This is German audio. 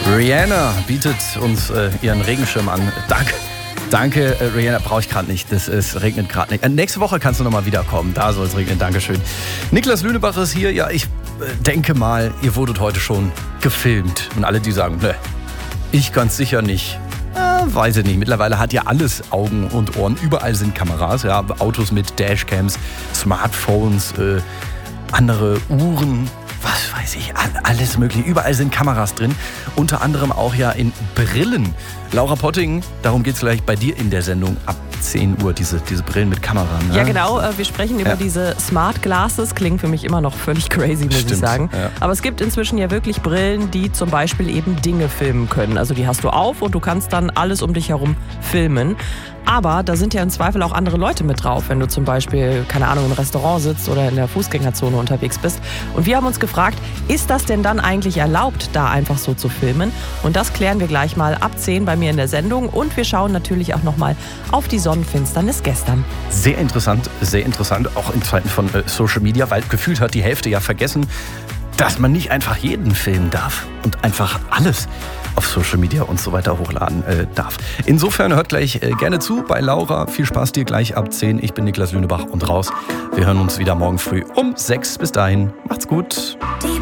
Rihanna bietet uns ihren Regenschirm an. Danke, Rihanna, brauche ich gerade nicht. Es regnet gerade nicht. Nächste Woche kannst du nochmal wiederkommen. Da soll es regnen. Dankeschön. Niklas Lünebach ist hier. Ja, ich denke mal, ihr wurdet heute schon gefilmt. Und alle, die sagen, ne, ich ganz sicher nicht. Weiß ich nicht. Mittlerweile hat ja alles Augen und Ohren. Überall sind Kameras. Ja, Autos mit Dashcams, Smartphones, andere Uhren. Was weiß ich, alles mögliche. Überall sind Kameras drin. Unter anderem auch ja in Brillen. Laura Potting, darum geht es gleich bei dir in der Sendung ab 10 Uhr, diese Brillen mit Kamera. Ne? Ja, genau. Wir sprechen über diese Smart Glasses. Klingt für mich immer noch völlig crazy, muss ich sagen. Ja. Aber es gibt inzwischen ja wirklich Brillen, die zum Beispiel eben Dinge filmen können. Also die hast du auf und du kannst dann alles um dich herum filmen. Aber da sind ja im Zweifel auch andere Leute mit drauf, wenn du zum Beispiel, keine Ahnung, im Restaurant sitzt oder in der Fußgängerzone unterwegs bist. Und wir haben uns gefragt, ist das denn dann eigentlich erlaubt, da einfach so zu filmen? Und das klären wir gleich mal ab 10 bei mir in der Sendung. Und wir schauen natürlich auch nochmal auf die Sonnenfinsternis gestern. Sehr interessant, auch in Zeiten von Social Media, weil gefühlt hat die Hälfte ja vergessen, dass man nicht einfach jeden filmen darf und einfach alles auf Social Media und so weiter hochladen darf. Insofern hört gleich gerne zu bei Laura. Viel Spaß dir gleich ab 10. Ich bin Niklas Lünebach und raus. Wir hören uns wieder morgen früh um 6. Bis dahin, macht's gut.